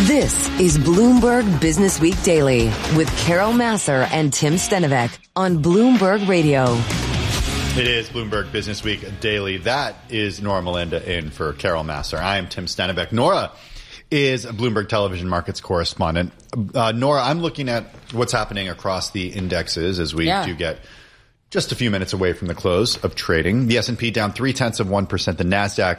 This is Bloomberg Business Week Daily with Carol Massar and Tim Stenovec on Bloomberg Radio. It is Bloomberg Business Week Daily. That is Nora Melinda in for Carol Massar. I am Tim Stenovec. Nora is a Bloomberg Television Markets correspondent. Nora, I'm looking at what's happening across the indexes as we do get just a few minutes away from the close of trading. The S&P down 0.3%. The NASDAQ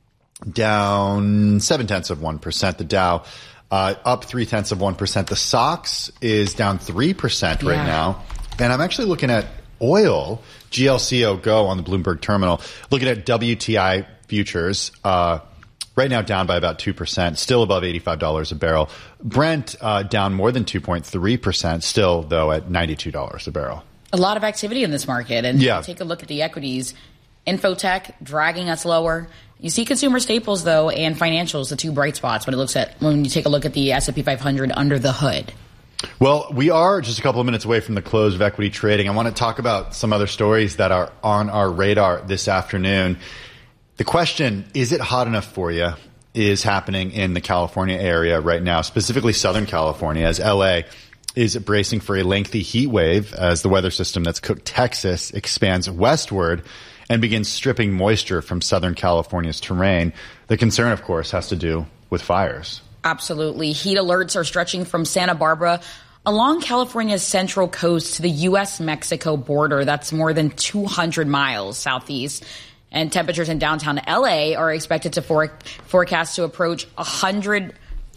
down 0.7%. The Dow up 0.3%. The SOX is down 3% right now. And I'm actually looking at oil, GLCO Go on the Bloomberg terminal, looking at WTI futures, right now down by about 2%, still above $85 a barrel. Brent down more than 2.3%, still, though, at $92 a barrel. A lot of activity in this market. And take a look at the equities. Infotech dragging us lower. You see consumer staples, though, and financials, the two bright spots when you take a look at the S&P 500 under the hood. Well, we are just a couple of minutes away from the close of equity trading. I want to talk about some other stories that are on our radar this afternoon. The question, is it hot enough for you, is happening in the California area right now, specifically Southern California, as LA is bracing for a lengthy heat wave as the weather system that's cooked Texas expands westward and begins stripping moisture from Southern California's terrain. The concern, of course, has to do with fires. Absolutely. Heat alerts are stretching from Santa Barbara along California's central coast to the U.S.-Mexico border. That's more than 200 miles southeast. And temperatures in downtown L.A. are expected to forecast to approach 100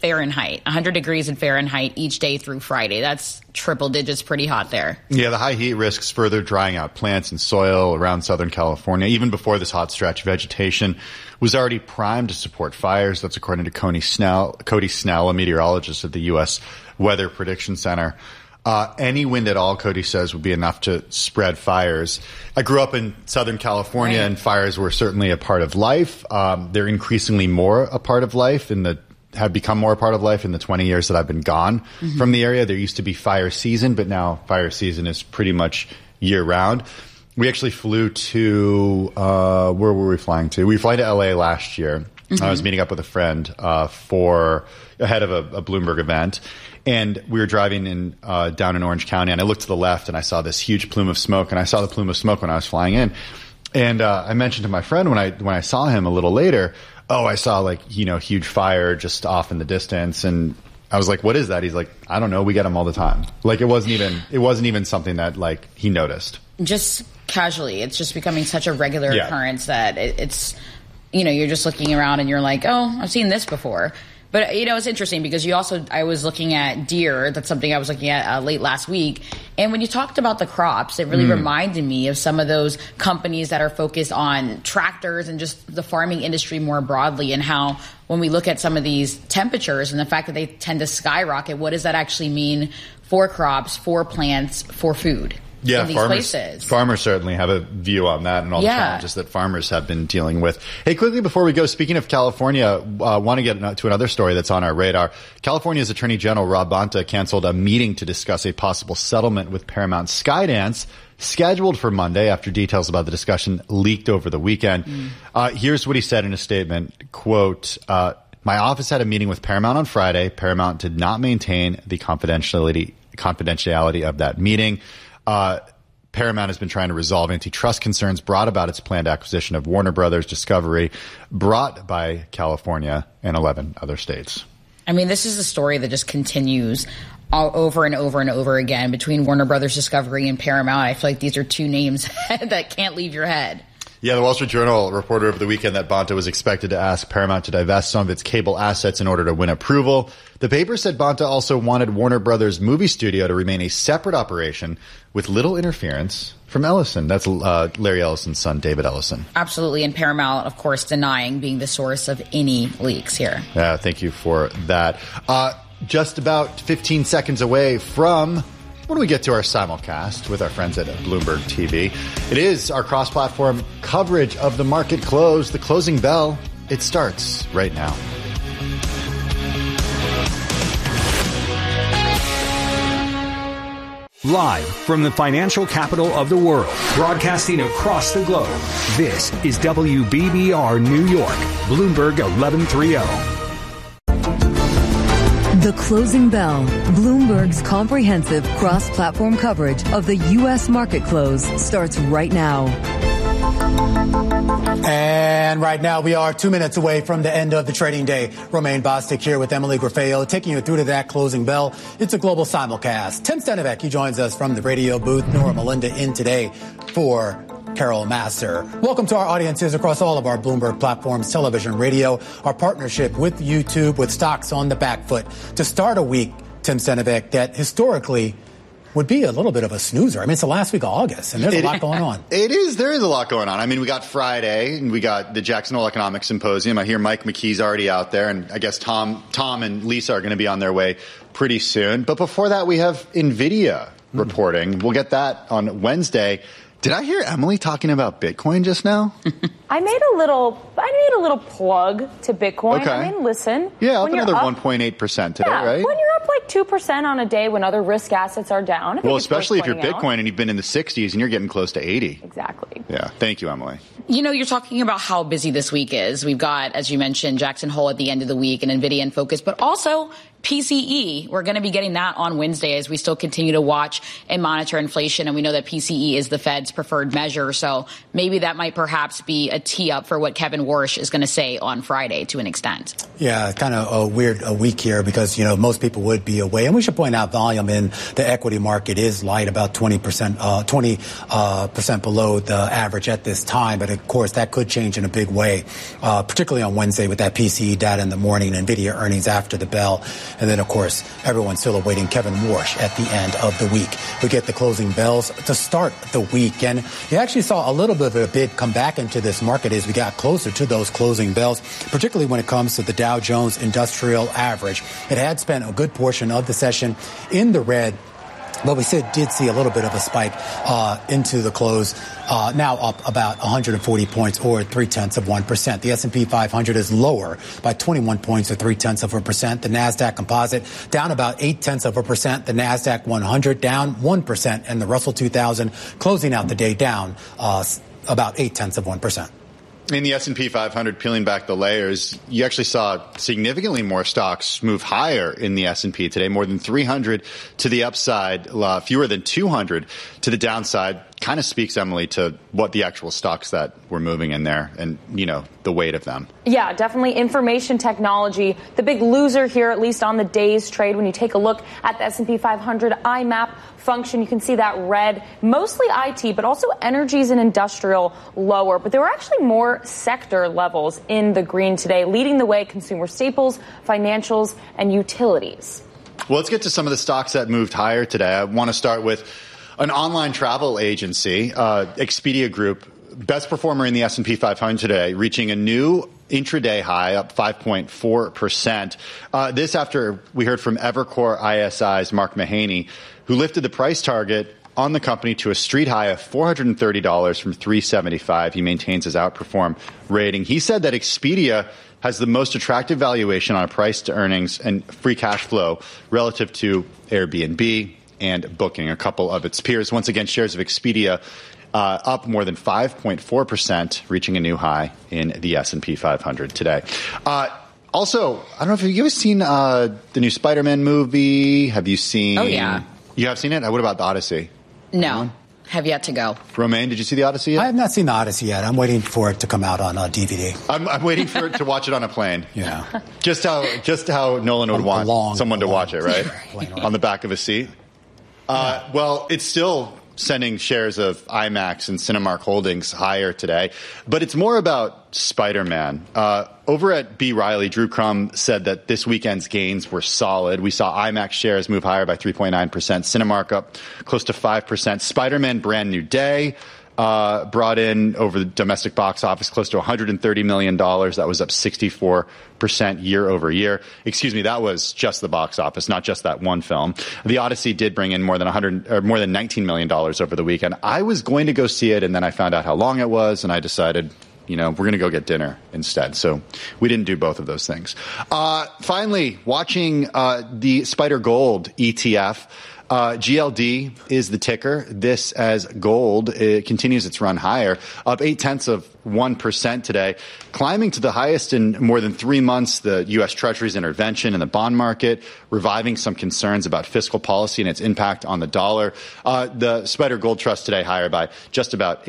degrees in Fahrenheit each day through Friday. That's triple digits, pretty hot there. Yeah, the high heat risks further drying out plants and soil around Southern California. Even before this hot stretch, vegetation was already primed to support fires. That's according to Cody Snell, a meteorologist at the U.S. Weather Prediction Center. Any wind at all, Cody says, would be enough to spread fires. I grew up in Southern California, and fires were certainly a part of life. They're increasingly more a part of life have become more a part of life in the 20 years that I've been gone from the area. There used to be fire season, but now fire season is pretty much year round. We actually flew to, where were we flying to? We flew to LA last year. I was meeting up with a friend, ahead of a Bloomberg event. And we were driving down in Orange County, and I looked to the left and I saw this huge plume of smoke, and I saw the plume of smoke when I was flying in. And, I mentioned to my friend when I saw him a little later, I saw huge fire just off in the distance. And I was like, what is that? He's like, I don't know. We get them all the time. It wasn't even something that he noticed. Just casually. It's just becoming such a regular occurrence that it's, you're just looking around and you're like, oh, I've seen this before. But, it's interesting because I was looking at deer. That's something I was looking at late last week. And when you talked about the crops, it really reminded me of some of those companies that are focused on tractors and just the farming industry more broadly, and how when we look at some of these temperatures and the fact that they tend to skyrocket, what does that actually mean for crops, for plants, for food? Yeah, farmers certainly have a view on that and all the challenges that farmers have been dealing with. Hey, quickly before we go, speaking of California, want to get to another story that's on our radar. California's Attorney General Rob Bonta canceled a meeting to discuss a possible settlement with Paramount Skydance, scheduled for Monday after details about the discussion leaked over the weekend. Here's what he said in a statement, quote, my office had a meeting with Paramount on Friday. Paramount did not maintain the confidentiality of that meeting. Paramount has been trying to resolve antitrust concerns brought about its planned acquisition of Warner Brothers Discovery, brought by California and 11 other states. I mean, this is a story that just continues all over and over and over again between Warner Brothers Discovery and Paramount. I feel like these are two names that can't leave your head. Yeah, the Wall Street Journal reported over the weekend that Bonta was expected to ask Paramount to divest some of its cable assets in order to win approval. The paper said Bonta also wanted Warner Brothers Movie Studio to remain a separate operation with little interference from Ellison. That's Larry Ellison's son, David Ellison. Absolutely. And Paramount, of course, denying being the source of any leaks here. Yeah, thank you for that. Just about 15 seconds away from when we get to our simulcast with our friends at Bloomberg TV. It is our cross-platform coverage of the market close. The closing bell, it starts right now. Live from the financial capital of the world, broadcasting across the globe, this is WBBR New York, Bloomberg 1130. The Closing Bell, Bloomberg's comprehensive cross-platform coverage of the U.S. market close, starts right now. And right now we are 2 minutes away from the end of the trading day. Romaine Bostick here with Emily Grafeo, taking you through to that closing bell. It's a global simulcast. Tim Stenovic, he joins us from the radio booth. Nora Melinda in today for Carol Massar. Welcome to our audiences across all of our Bloomberg platforms, television, radio, our partnership with YouTube, with stocks on the back foot. To start a week, Tim Stenovic, that historically would be a little bit of a snoozer. I mean, it's the last week of August, and there's a lot going on. It is. There is a lot going on. I mean, we got Friday, and we got the Jackson Hole Economics Symposium. I hear Mike McKee's already out there, and I guess Tom and Lisa are going to be on their way pretty soon. But before that, we have NVIDIA reporting. We'll get that on Wednesday. Did I hear Emily talking about Bitcoin just now? I made a little plug to Bitcoin. Okay. I mean, listen. Yeah, up another 1.8% today, right? When you're up like 2% on a day when other risk assets are down. Well, especially if you're Bitcoin and you've been in the 60s and you're getting close to 80. Exactly. Yeah. Thank you, Emily. You know, you're talking about how busy this week is. We've got, as you mentioned, Jackson Hole at the end of the week and NVIDIA in focus, but also PCE. We're going to be getting that on Wednesday as we still continue to watch and monitor inflation. And we know that PCE is the Fed's preferred measure. So maybe that might perhaps be a tee up for what Kevin Warsh is going to say on Friday to an extent. Yeah, kind of a weird week here because, you know, most people would be away. And we should point out volume in the equity market is light, about 20% below the average at this time. But of course, that could change in a big way, particularly on Wednesday with that PCE data in the morning, NVIDIA earnings after the bell. And then, of course, everyone's still awaiting Kevin Warsh at the end of the week. We get the closing bells to start the week. And you actually saw a little bit of a bid come back into this market as we got closer to those closing bells, particularly when it comes to the Dow Jones Industrial Average. It had spent a good portion of the session in the red, but we did see a little bit of a spike into the close, now up about 140 points or 0.3%. The S&P 500 is lower by 21 points or 0.3%. The NASDAQ Composite down about 0.8%. The NASDAQ 100 down 1%. And the Russell 2000 closing out the day down about 0.8%. In the S&P 500, peeling back the layers, you actually saw significantly more stocks move higher in the S&P today, more than 300 to the upside, fewer than 200 to the downside. Kind of speaks, Emily, to what the actual stocks that were moving in there and, you know, the weight of them. Yeah, definitely information technology. The big loser here, at least on the day's trade. When you take a look at the S&P 500 IMAP function, you can see that red, mostly IT, but also energies and industrial lower. But there were actually more sector levels in the green today, leading the way consumer staples, financials, and utilities. Well, let's get to some of the stocks that moved higher today. I want to start with an online travel agency, Expedia Group, best performer in the S&P 500 today, reaching a new intraday high, up 5.4%. This after we heard from Evercore ISI's Mark Mahaney, who lifted the price target on the company to a street high of $430 from $375. He maintains his outperform rating. He said that Expedia has the most attractive valuation on a price to earnings and free cash flow relative to Airbnb and Booking, a couple of its peers. Once again, shares of Expedia up more than 5.4%, reaching a new high in the S&P 500 today. Also, I don't know if you guys seen the new Spider-Man movie. Have you seen? Oh, yeah. You have seen it? What about the Odyssey? No. Have yet to go. Romaine, did you see the Odyssey yet? I have not seen the Odyssey yet. I'm waiting for it to come out on DVD. I'm waiting for it to watch it on a plane. Yeah. Just how Nolan would want someone to watch it, right? On the back of a seat. Well, it's still sending shares of IMAX and Cinemark Holdings higher today, but it's more about Spider-Man. Over at B. Riley, Drew Crum said that this weekend's gains were solid. We saw IMAX shares move higher by 3.9%, Cinemark up close to 5%. Spider-Man Brand New Day brought in over the domestic box office close to $130 million. That was up 64% year over year. Excuse me, that was just the box office, not just that one film. The Odyssey did bring in more than $19 million over the weekend. I was going to go see it, and then I found out how long it was, and I decided, you know, we're going to go get dinner instead. So we didn't do both of those things. Finally, watching the Spider Gold ETF. GLD is the ticker. This as gold. It continues its run higher, up 0.8% today, climbing to the highest in more than 3 months. The U.S. Treasury's intervention in the bond market, reviving some concerns about fiscal policy and its impact on the dollar. The Spider Gold Trust today higher by just about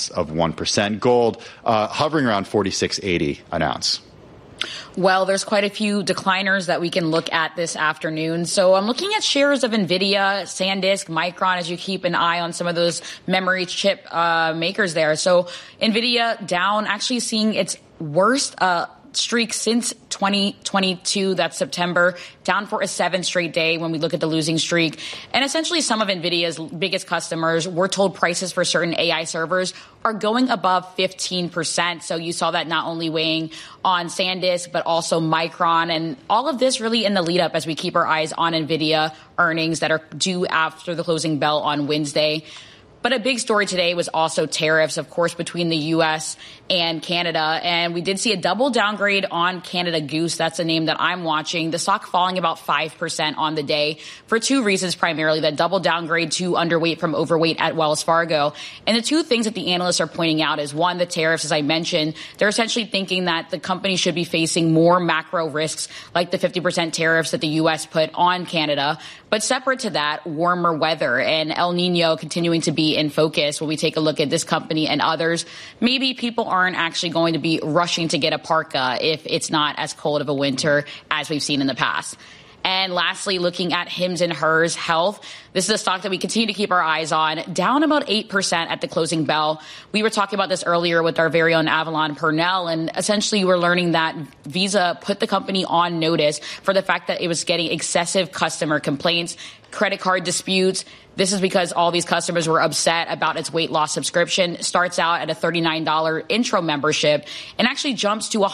0.8%. Gold hovering around $46.80 an ounce. Well, there's quite a few decliners that we can look at this afternoon. So I'm looking at shares of NVIDIA, SanDisk, Micron, as you keep an eye on some of those memory chip makers there. So NVIDIA down, actually seeing its worst streak since 2022, that's September, down for a 7th straight day when we look at the losing streak. And essentially some of NVIDIA's biggest customers were told prices for certain AI servers are going above 15%. So you saw that not only weighing on SanDisk, but also Micron. And all of this really in the lead up as we keep our eyes on NVIDIA earnings that are due after the closing bell on Wednesday. But a big story today was also tariffs, of course, between the U.S. and Canada. And we did see a double downgrade on Canada Goose. That's a name that I'm watching. The stock falling about 5% on the day for 2 reasons primarily. That double downgrade to underweight from overweight at Wells Fargo. And the 2 things that the analysts are pointing out is, one, the tariffs, as I mentioned. They're essentially thinking that the company should be facing more macro risks like the 50% tariffs that the U.S. put on Canada. But separate to that, warmer weather and El Nino continuing to be in focus when we take a look at this company and others. Maybe people aren't actually going to be rushing to get a parka if it's not as cold of a winter as we've seen in the past. And lastly, looking at Hims & Hers Health, this is a stock that we continue to keep our eyes on, down about 8% at the closing bell. We were talking about this earlier with our very own Avalon Purnell, and essentially we're learning that Visa put the company on notice for the fact that it was getting excessive customer complaints, credit card disputes. This is because all these customers were upset about its weight loss subscription. Starts out at a $39 intro membership and actually jumps to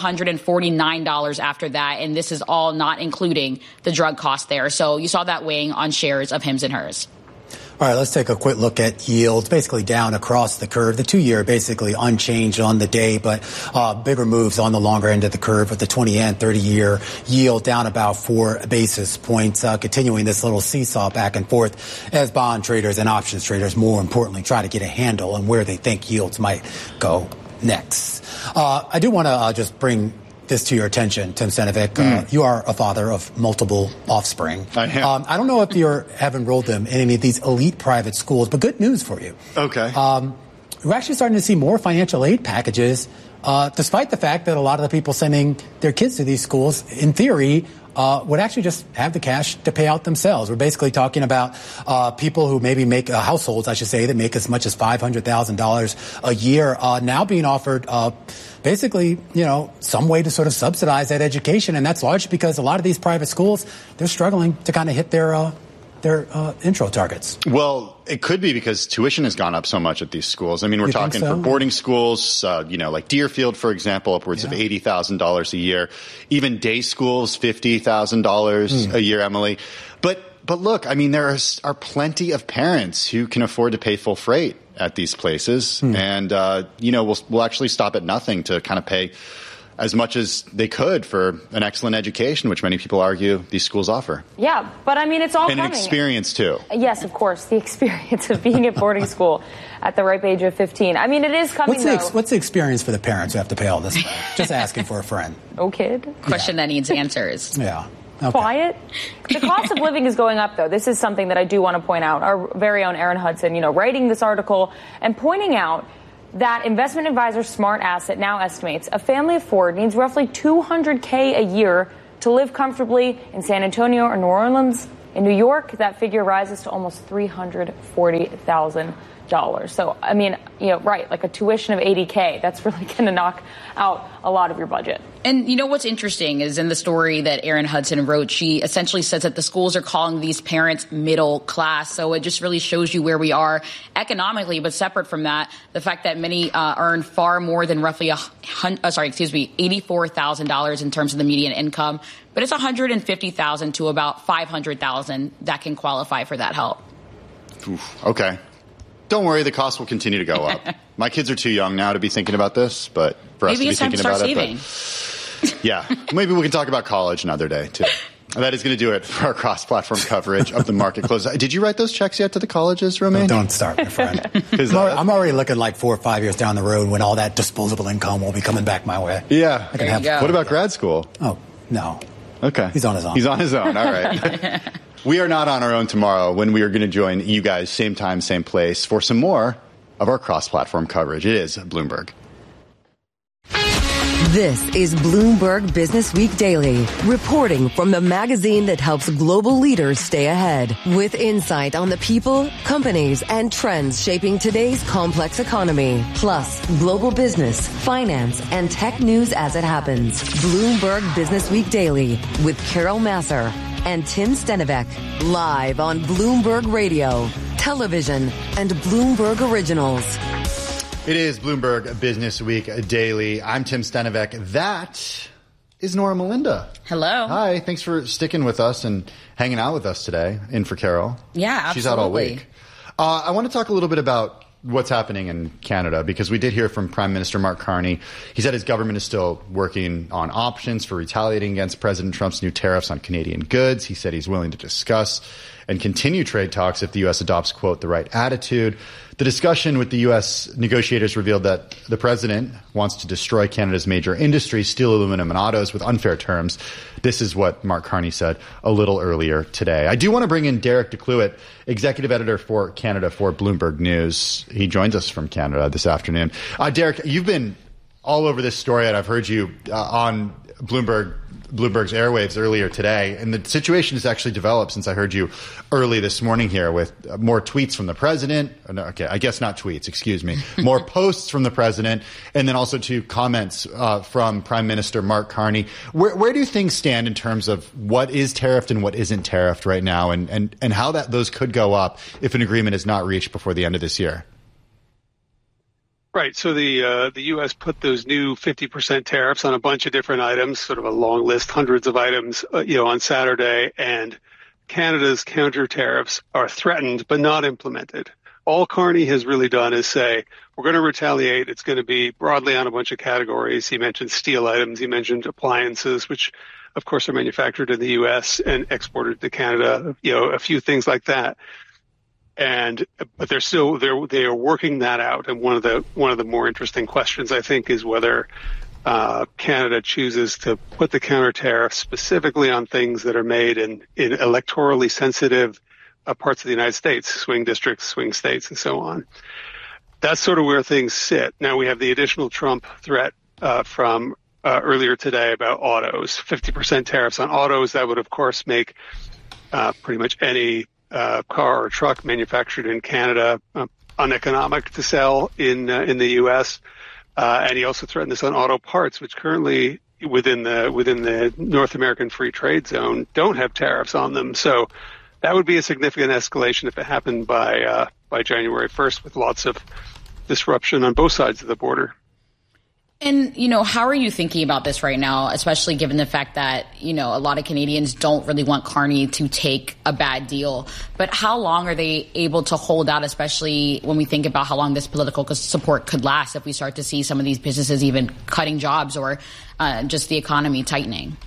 $149 after that. And this is all not including the drug cost there. So you saw that weighing on shares of Hims & Hers. All right, let's take a quick look at yields. Basically down across the curve. The 2-year basically unchanged on the day, but bigger moves on the longer end of the curve with the 20 and 30-year yield down about 4 basis points, continuing this little seesaw back and forth as bond traders and options traders, more importantly, try to get a handle on where they think yields might go next. I do want to just bring this to your attention, Tim Senevic. You are a father of multiple offspring. I am. I don't know if you have enrolled them in any of these elite private schools, but good news for you. Okay. We're actually starting to see more financial aid packages, despite the fact that a lot of the people sending their kids to these schools, in theory, would actually just have the cash to pay out themselves. We're basically talking about people who maybe make households, I should say, that make as much as $500,000 a year now being offered basically, some way to sort of subsidize that education. And that's largely because a lot of these private schools, they're struggling to kind of hit their intro targets. Well, it could be because tuition has gone up so much at these schools. I mean, we're talking for boarding schools, like Deerfield, for example, upwards of $80,000 a year. Even day schools, $50,000 a year, Emily. But look, I mean, there are plenty of parents who can afford to pay full freight at these places. And, we'll actually stop at nothing to kind of pay as much as they could for an excellent education, which many people argue these schools offer. Yeah, but I mean, it's all and coming. An experience, too. Yes, of course, the experience of being at boarding school at the ripe age of 15. I mean, it is coming, What's the experience for the parents who have to pay all this? Just asking for a friend. Oh, kid. Question that needs answers. Yeah. Okay. Quiet. The cost of living is going up, though. This is something that I do want to point out. Our very own Aaron Hudson, writing this article and pointing out that investment advisor Smart Asset now estimates a family of 4 needs roughly $200K a year to live comfortably in San Antonio or New Orleans. In New York, that figure rises to almost $340,000. So, I mean, right, like a tuition of $80K, that's really going to knock out a lot of your budget. And what's interesting is in the story that Aaron Hudson wrote, she essentially says that the schools are calling these parents middle class. So it just really shows you where we are economically. But separate from that, the fact that many earn far more than roughly $84,000 in terms of the median income. But it's $150,000 to about $500,000 that can qualify for that help. Oof, okay. Don't worry, the cost will continue to go up. My kids are too young now to be thinking about this, but for us to be thinking about it. Yeah, maybe we can talk about college another day, too. That is going to do it for our cross-platform coverage of the market close. Did you write those checks yet to the colleges, Romain? Don't start, my friend. I'm already looking like 4 or 5 years down the road when all that disposable income will be coming back my way. Yeah. What about grad school? Oh, no. Okay. He's on his own. He's on his own. All right. We are not on our own tomorrow when we are going to join you guys same time, same place for some more of our cross-platform coverage. It is Bloomberg. This is Bloomberg Business Week Daily, reporting from the magazine that helps global leaders stay ahead, with insight on the people, companies, and trends shaping today's complex economy, plus global business, finance, and tech news as it happens. Bloomberg Business Week Daily with Carol Massar and Tim Stenivek, live on Bloomberg Radio, television, and Bloomberg Originals. It is Bloomberg Business Week Daily. I'm Tim Stenivek. That is Nora Melinda. Hello. Hi. Thanks for sticking with us and hanging out with us today. In for Carol. Yeah, absolutely. She's out all week. I want to talk a little bit about what's happening in Canada, because we did hear from Prime Minister Mark Carney. He said his government is still working on options for retaliating against President Trump's new tariffs on Canadian goods. He said he's willing to discuss and continue trade talks if the U.S. adopts, quote, the right attitude. The discussion with the U.S. negotiators revealed that the president wants to destroy Canada's major industries, steel, aluminum, and autos, with unfair terms. This is what Mark Carney said a little earlier today. I do want to bring in Derek DeCluett, executive editor for Canada for Bloomberg News. He joins us from Canada this afternoon. Derek, you've been all over this story, and I've heard you on Bloomberg's airwaves earlier today, and the situation has actually developed since I heard you early this morning here with more tweets from the president. Okay, I guess not tweets, excuse me. More posts from the president, and then also two comments from Prime Minister Mark Carney. Where do things stand in terms of what is tariffed and what isn't tariffed right now, and how those could go up if an agreement is not reached before the end of this year? Right. So the U.S. put those new 50% tariffs on a bunch of different items, sort of a long list, hundreds of items, on Saturday. And Canada's counter tariffs are threatened but not implemented. All Carney has really done is say, we're going to retaliate. It's going to be broadly on a bunch of categories. He mentioned steel items. He mentioned appliances, which, of course, are manufactured in the U.S. and exported to Canada, a few things like that. But they are working that out. And one of the more interesting questions, I think, is whether Canada chooses to put the counter tariff specifically on things that are made in electorally sensitive parts of the United States, swing districts, swing states, and so on. That's sort of where things sit. Now we have the additional Trump threat from earlier today about autos, 50% tariffs on autos. That would, of course, make pretty much any car or truck manufactured in Canada uneconomic to sell in the U.S. And he also threatened this on auto parts, which currently within the North American Free Trade Zone don't have tariffs on them. So that would be a significant escalation if it happened by January 1st, with lots of disruption on both sides of the border. And, how are you thinking about this right now, especially given the fact that, a lot of Canadians don't really want Carney to take a bad deal? But how long are they able to hold out, especially when we think about how long this political support could last if we start to see some of these businesses even cutting jobs or just the economy tightening?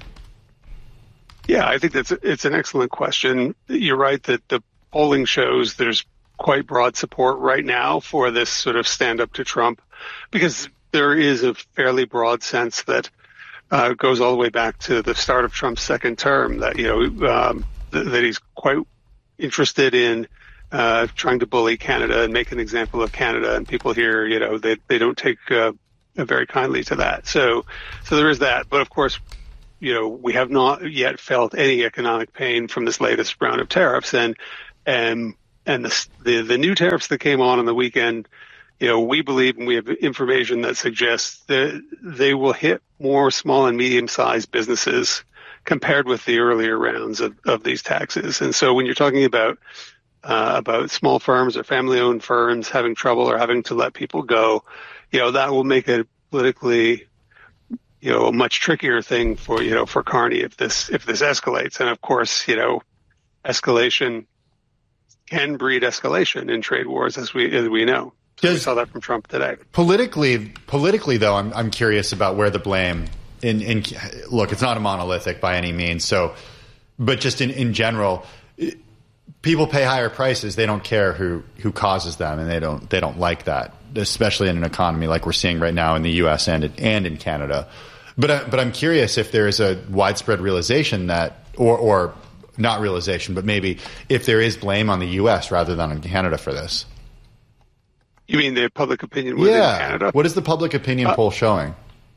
Yeah, I think it's an excellent question. You're right that the polling shows there's quite broad support right now for this sort of stand up to Trump, because there is a fairly broad sense that goes all the way back to the start of Trump's second term that, that he's quite interested in trying to bully Canada and make an example of Canada. And people here, they don't take very kindly to that. So there is that. But of course, we have not yet felt any economic pain from this latest round of tariffs. And the new tariffs that came on the weekend, we believe, and we have information that suggests that they will hit more small and medium-sized businesses compared with the earlier rounds of these taxes. And so when you're talking about small firms or family-owned firms having trouble or having to let people go, that will make it politically, a much trickier thing for Carney if this escalates. And of course, escalation can breed escalation in trade wars, as we know. So we saw that from Trump today. Politically, though, I'm curious about where the blame look, it's not a monolithic by any means. So but just in general, people pay higher prices. They don't care who causes them, and they don't like that, especially in an economy like we're seeing right now in the U.S. and in Canada. But I'm curious if there is a widespread realization that, or not realization, but maybe if there is blame on the U.S. rather than on Canada for this. You mean the public opinion within Canada? What is the public opinion poll showing?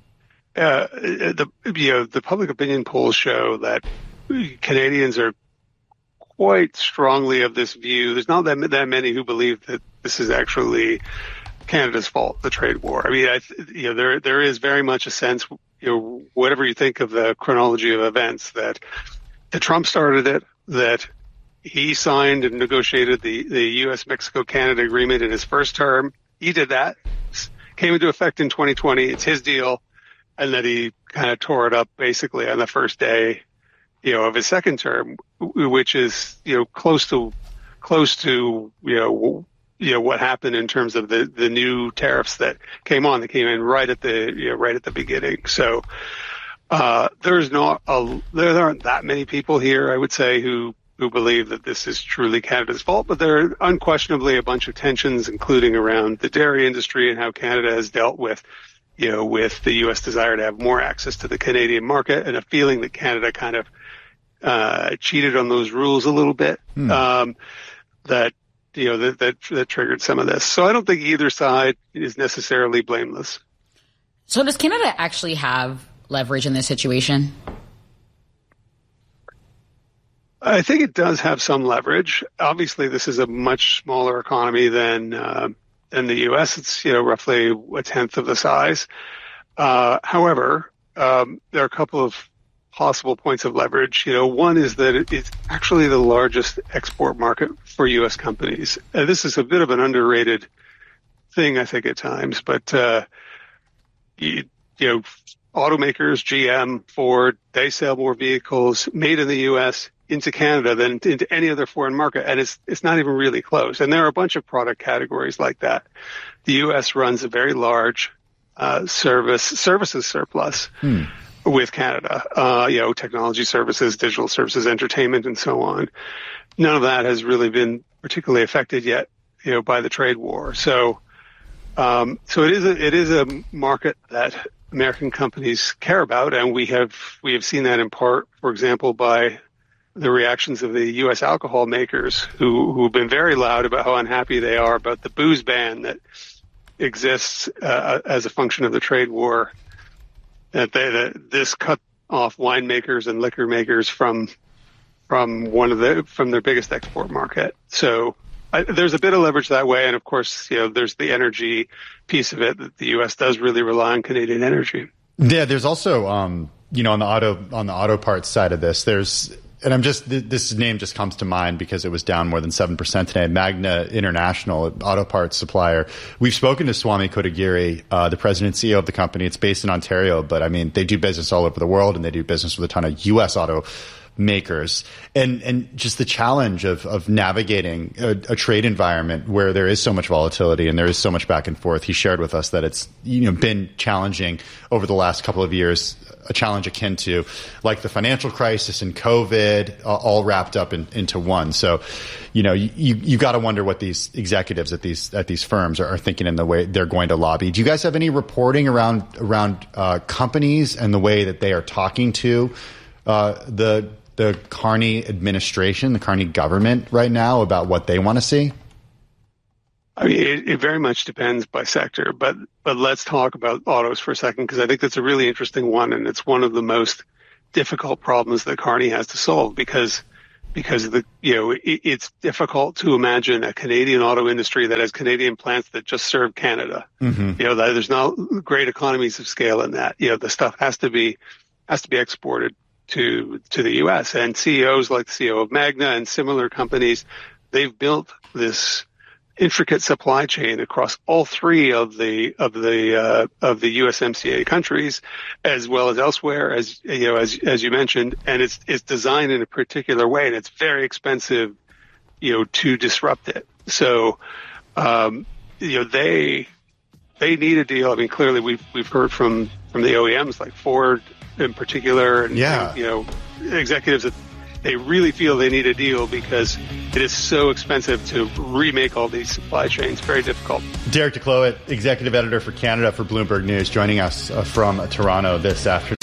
The public opinion polls show that Canadians are quite strongly of this view. There's not that many who believe that this is actually Canada's fault, the trade war. I mean, there is very much a sense, whatever you think of the chronology of events, that Trump started it, that he signed and negotiated the U.S.-Mexico-Canada agreement in his first term. He did that, came into effect in 2020. It's his deal, and that he kind of tore it up basically on the first day, of his second term, which is close to what happened in terms of the new tariffs that came on. That came in right at the beginning. So there aren't that many people here, I would say, who believe that this is truly Canada's fault, but there are unquestionably a bunch of tensions, including around the dairy industry and how Canada has dealt with with the U.S. desire to have more access to the Canadian market, and a feeling that Canada kind of cheated on those rules a little bit. That triggered some of this. So I don't think either side is necessarily blameless. So does Canada actually have leverage in this situation? I think it does have some leverage. Obviously, this is a much smaller economy than the U.S. It's roughly a tenth of the size. However, there are a couple of possible points of leverage. One is that it's actually the largest export market for U.S. companies. This is a bit of an underrated thing, I think, at times. But automakers, GM, Ford, they sell more vehicles made in the U.S. into Canada than into any other foreign market, and it's not even really close. And there are a bunch of product categories like that. The U.S. runs a very large services surplus with Canada. Technology services, digital services, entertainment, and so on. None of that has really been particularly affected yet, by the trade war. So it is a market that American companies care about, and we have seen that in part, for example, by the reactions of the U.S. alcohol makers who've been very loud about how unhappy they are about the booze ban that exists as a function of the trade war. That this cut off winemakers and liquor makers from their biggest export market. So there's a bit of leverage that way, and of course, there's the energy piece of it, that the U.S. does really rely on Canadian energy. Yeah, there's also on the auto parts side of this, and this name just comes to mind because it was down more than 7% today. Magna International, auto parts supplier. We've spoken to Swami Kotagiri, the president and CEO of the company. It's based in Ontario, but I mean, they do business all over the world, and they do business with a ton of U.S. auto makers. And just the challenge of navigating a trade environment where there is so much volatility and there is so much back and forth. He shared with us that it's been challenging over the last couple of years, a challenge akin to like the financial crisis and COVID, all wrapped up into one. So, you got to wonder what these executives at these firms are thinking in the way they're going to lobby. Do you guys have any reporting around companies and the way that they are talking to the Carney administration, the Carney government right now about what they want to see? I mean, it very much depends by sector, but let's talk about autos for a second, because I think that's a really interesting one, and it's one of the most difficult problems that Carney has to solve, because it's difficult to imagine a Canadian auto industry that has Canadian plants that just serve Canada. Mm-hmm. There's not great economies of scale in that. The stuff has to be exported to the U.S. And CEOs like the CEO of Magna and similar companies, they've built this intricate supply chain across all three of the USMCA countries, as well as elsewhere, as you mentioned, and it's designed in a particular way, and it's very expensive, to disrupt it. So, they need a deal. I mean, clearly we've heard from the OEMs like Ford in particular, and executives they really feel they need a deal because it is so expensive to remake all these supply chains. Very difficult. Derek DeCloet, executive editor for Canada for Bloomberg News, joining us from Toronto this afternoon.